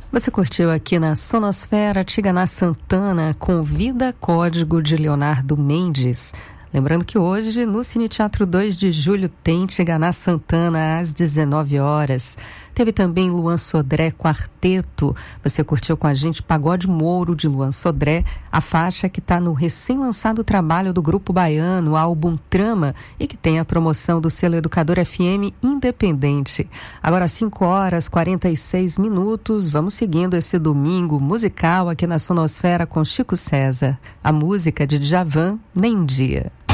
Você curtiu aqui na Sonosfera Tigana Santana com Vida Código de Leonardo Mendes. Lembrando que hoje no Cine Teatro 2 de Julho tem Tigana Santana às 19 horas. Teve também Luan Sodré Quarteto. Você curtiu com a gente Pagode Mouro de Luan Sodré, a faixa que está no recém-lançado trabalho do Grupo Baiano, álbum Trama, e que tem a promoção do selo Educador FM Independente. Agora 5h46, vamos seguindo esse domingo musical aqui na Sonosfera com Chico César. A música de Djavan, Nem Dia.